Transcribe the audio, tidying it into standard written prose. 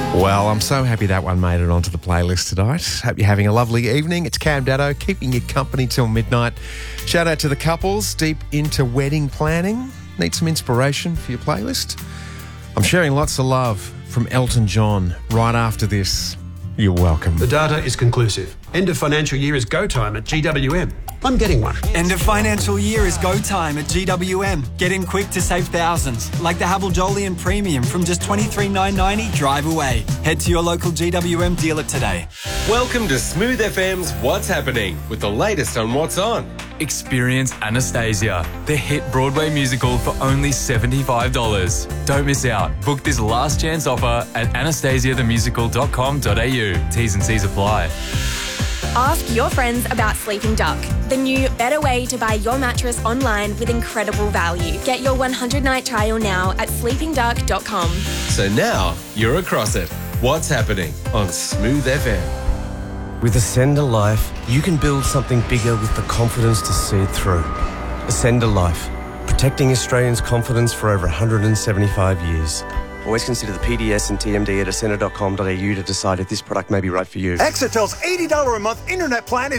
Well, I'm so happy that one made it onto the playlist tonight. Hope you're having a lovely evening. It's Cam Daddo, keeping you company till midnight. Shout out to the couples deep into wedding planning. Need some inspiration for your playlist? I'm sharing lots of love from Elton John right after this. You're welcome. The data is conclusive. End of financial year is go time at GWM. I'm getting one. End of financial year is go time at GWM. Get in quick to save thousands, like the Havel Jolyon Premium from just $23,990 drive away. Head to your local GWM dealer today. Welcome to Smooth FM's What's Happening, with the latest on what's on. Experience Anastasia, the hit Broadway musical, for only $75. Don't miss out. Book this last chance offer at anastasiathemusical.com.au. T's and C's apply. Ask your friends about Sleeping Duck, the new, better way to buy your mattress online with incredible value. Get your 100-night trial now at sleepingduck.com. So now you're across it. What's Happening on Smooth FM. With Ascender Life, you can build something bigger with the confidence to see it through. Ascender Life, protecting Australians' confidence for over 175 years. Always consider the PDS and TMD at ascender.com.au to decide if this product may be right for you. Exetel's $80 a month internet plan